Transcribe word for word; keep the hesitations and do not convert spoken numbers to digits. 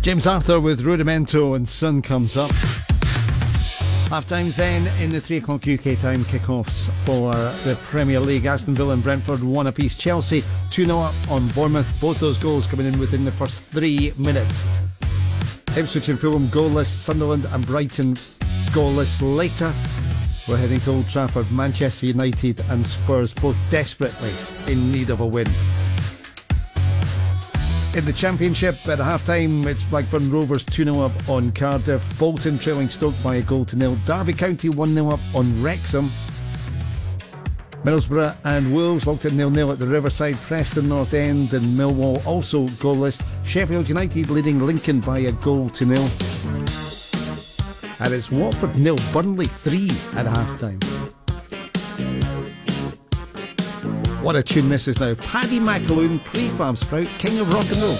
James Arthur with Rudimento and Sun Comes Up. Half times then in the three o'clock U K time kickoffs for the Premier League. Aston Villa and Brentford one apiece. Chelsea two nil up on Bournemouth. Both those goals coming in within the first three minutes. Ipswich and Fulham goalless. Sunderland and Brighton goalless later. We're heading to Old Trafford. Manchester United and Spurs both desperately in need of a win. In the Championship, at half-time, it's Blackburn Rovers two nil up on Cardiff. Bolton trailing Stoke by a goal to nil. Derby County one nil up on Wrexham. Middlesbrough and Wolves locked at nil nil at the Riverside. Preston North End and Millwall also goalless. Sheffield United leading Lincoln by a goal to nil. And it's Watford nil, Burnley three at half-time. What a tune this is now. Paddy McAloon, Prefab Sprout, King of Rock and Roll.